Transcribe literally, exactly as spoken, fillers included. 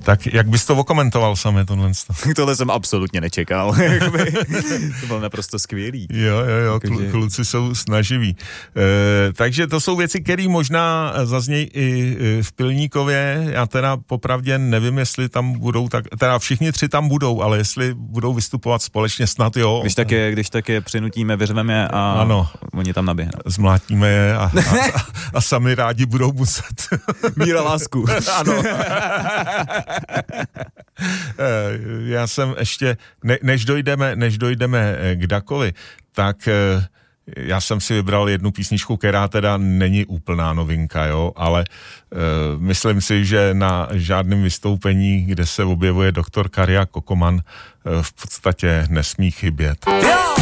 Tak jak bys to okomentoval sami tohle? Tohle jsem absolutně nečekal. To bylo naprosto skvělý. Jo, jo, jo, kl- kluci jsou snaživí. E, takže to jsou věci, které možná zaznějí i v Pilníkově. Já teda popravdě nevím, jestli tam budou tak, teda všichni tři tam budou, ale jestli budou vystupovat společně, snad jo. Když tak je, když tak je přinutíme, vyřveme je a ano, oni tam naběhnou. Zmlátíme je a, a, a, a sami rádi budou muset. Míra lásku. Ano. Já jsem ještě, ne, než dojdeme, než dojdeme k Dakovi, tak já jsem si vybral jednu písničku, která teda není úplná novinka, jo, ale uh, myslím si, že na žádném vystoupení, kde se objevuje doktor Karia Kokoman, uh, v podstatě nesmí chybět. Jo!